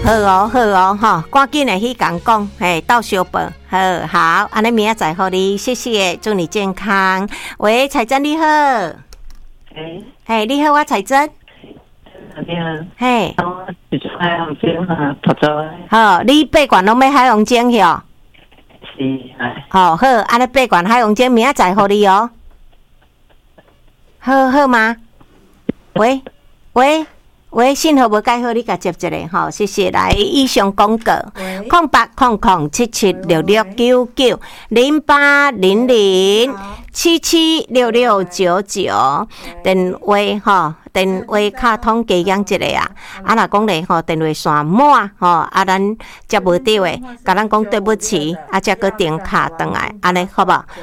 好哦，好哦，哈，赶紧的去讲讲，嘿，到小报，好，安尼明仔载好你，谢谢，祝你健康。喂，彩珍你好，嘿，你好，我彩珍， 你好， 嘿， 我是海洋精哈，读做的， 好，你八罐拢要海洋精哟， 是哎， 好，安尼八罐海洋精明仔载好你哦，好吗？喂，信号无介好，你甲接一下吼，谢谢。来，以上广告0800776699，0800776699，电话吼，电话卡通加讲一个啊。啊，若讲咧吼，电话线满吼，啊，咱接无到诶，甲咱讲对不起，啊，才搁电卡转来，安尼好无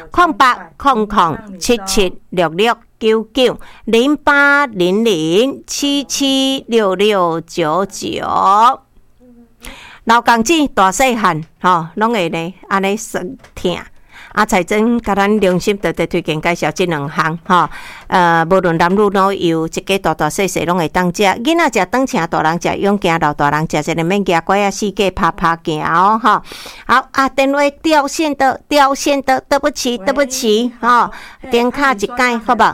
？0800776699，0800776699，老公子大细汉吼，拢会咧安尼算疼。啊，彩珍甲咱良心特地推荐介绍这两项吼，无论男女老幼，一家大大细细拢会当食。囡仔食长程，大人食勇行，老大人食一个免惊怪啊，四界拍行哦吼。好啊，电话掉线的，对不起吼，电卡一改好无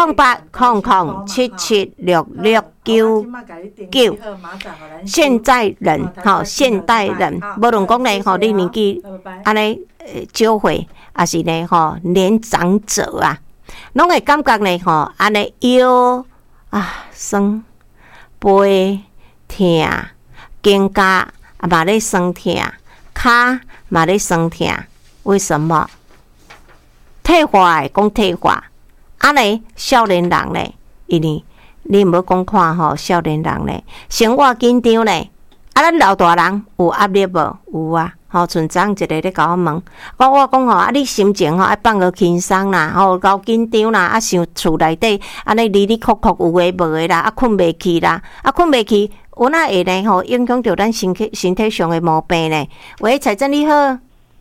？0800776699。现代人吼，无论讲咧吼，你年纪安尼少岁，也是咧吼年长者啊，拢会感觉咧吼，安尼腰啊酸背疼，肩胛嘛咧酸疼，骹嘛咧酸疼，为什么？退化讲退化，安尼少年人咧，因为你无讲看吼，少年人咧生活紧张咧，啊，咱老大人有压力无？有啊。吼，村长一个咧甲我问，我讲吼，啊，你心情吼爱放个轻松啦，吼，够紧张啦，啊，想厝内底安尼哩哩哭哭有诶无诶啦，啊，困袂去啦，啊，困袂去，有哪会呢？吼，影响到咱身体上诶毛病呢？喂，彩珍你好，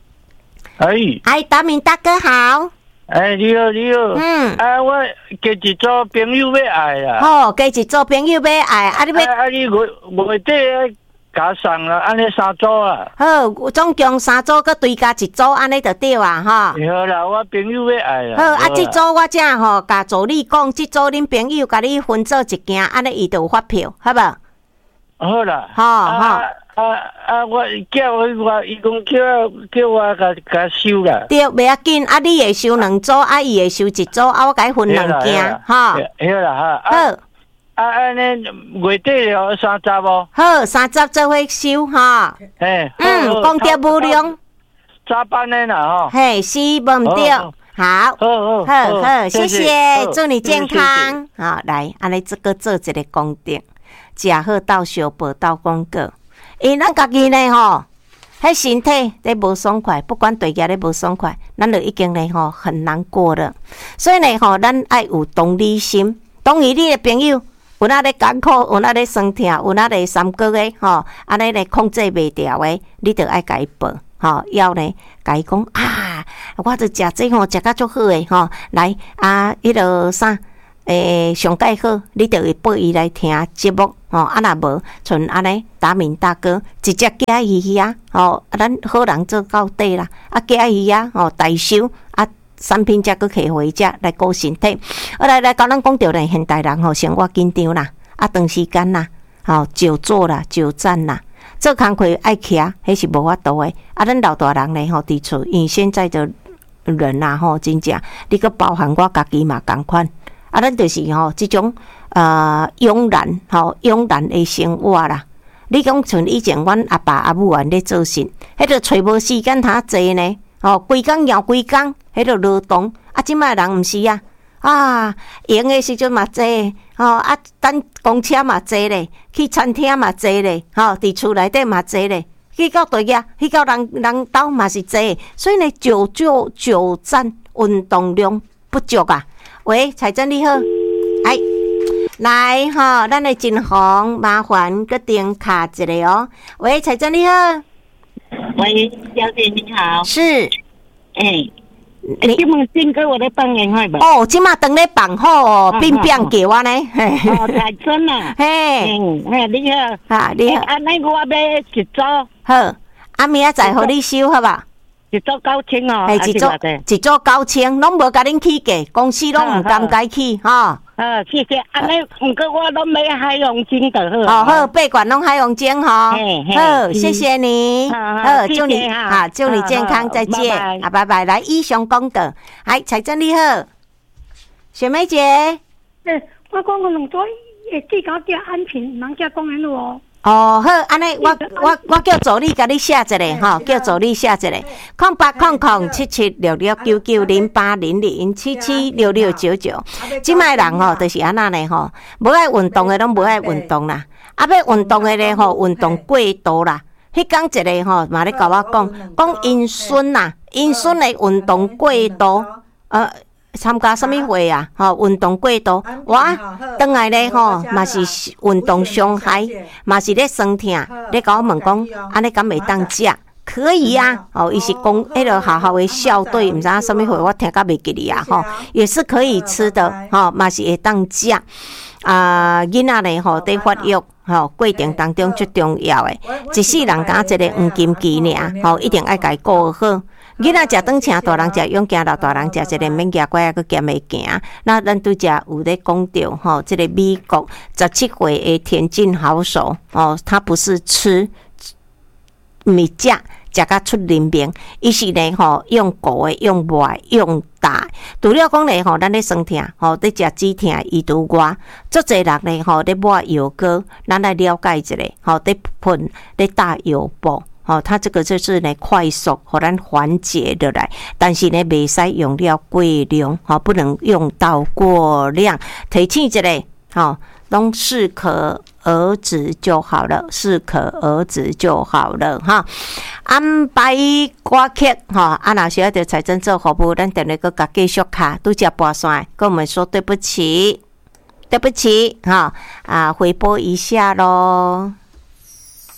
达明大哥好， 你好，我加一组朋友要爱啦， 好，加一组朋友要爱，啊，你要， 你月底加送啦，安尼3组啊。 好，总共3组，佮追加1组，安尼就对啊，哈。 好啦，我朋友要爱啦。 好，啊，这组我正吼，甲助理讲，这组恁朋友甲你分做一件，安尼伊就有发票，好无？ 好啦。 好。 我叫我，伊讲叫我甲收啦。 对，袂要紧，啊，你会收2组，啊，伊会收1组，啊，我甲伊分2件，哈。 好啦，好。安尼月底了30无？ 好，30做伙收哈。功德无量。 早班的啦吼。 嘿，是无毋对。好，谢谢，祝你健康。好，来，安尼这个做一个功德，食好到小报到广告。因咱家己呢吼，迄身体咧无爽快，不管对家咧无爽快，咱就已经咧吼很难过了。所以呢吼，咱爱有同理心，同意你的朋友。有哪咧艰苦，有哪咧酸痛，有哪咧3个月吼，安尼咧控制袂掉诶，你着爱甲伊报吼，要呢甲伊讲啊，我着食这吼，食甲足好诶吼，来啊，迄落啥上介好，你着会报伊来听节目吼，啊若无像安尼达明大哥直接寄鱼啊，吼，啊咱好人做到底啦，啊寄鱼啊，吼代收啊。产品才搁摕回家来顾身体，来甲咱讲着咧，现代人吼生活紧张啦，啊长时间啦，吼久坐啦，久站啦，做工课爱徛，迄是无法度诶。啊，咱老大人咧吼伫厝，因为现在的人啊吼，真正你搁包含我家己嘛共款，啊，咱就是吼即种慵懒诶生活啦。你讲像以前阮阿爸阿母咧做甚，迄个找无时间通坐呢。规工摇规工，迄个劳动啊，即摆人毋是啊，闲诶时阵嘛坐，啊，等公车嘛坐咧，去餐厅嘛坐咧，伫厝内底嘛坐咧，去到对呀，去到人兜嘛是坐，所以呢，久坐久站，运动量不足啊。喂，彩珍你好，来咱的金红，麻烦个电卡一个哦。喂，彩珍你好。 喂，小姐你好。 是， 你今晚进给我的放烟花吧。 哦，今嘛等咧放好，变变给我呢。 哦，太真啦。 嘿， 你好。 啊，你好。 安尼我要一组。 好，啊，明仔载互你收好吧？ 一组9000哦。 一组9000，拢无甲恁起价，公司拢唔甘改起吼。 谢谢。安尼，不过我拢买海洋金就好。 哦，好，八罐拢海洋金吼。好，谢谢你。好，祝你好，祝你健康，再见。啊，拜拜。来，以上广告。哎，彩珍你好，雪梅姐。 我讲两组，记到叫安平，人家公园路哦。 哦，好，安尼我叫助理甲你写一个吼，叫助理写一个08007766000800776699。即卖人吼，就是安那呢吼，无爱运动的拢无爱运动啦，啊要运动的咧吼，运动过度啦。迄天一个吼嘛咧甲我讲因孙呐，因孙的运动过度，参加什么会啊？运动过度，我倒来咧吼，嘛是运动伤害，嘛是咧酸痛，咧甲我问讲，安尼敢袂当食？可以啊，伊是讲迄个好好的校队，毋知影什么会，我听甲袂记哩啊，也是可以吃的，嘛是会当食。囡仔咧吼，在发育过程当中最重要的，一世人敢一个黄金期尔，一定爱家顾好。囡仔食顿请，大人食勇行，老大人食一个免夹拐个兼会行。那咱拄则有咧讲到这个美国17岁的田径好手他不是吃物食甲出人命，伊是咧用骨的、用外、用大。除了讲咧咱咧酸痛咧食止痛医除外，足侪人咧咧抹药膏，咱来了解一下咧喷咧打药布。它这个就是呢快速互咱缓解的来，但是呢袂使用了过量，不能用到过量。提醒一下，拢适可而止就好了，适可而止就好了哈。安排歌曲若需要着财政做服务，咱等下个继续卡拄则拨线，跟我们说对不起，对不起回拨一下咯。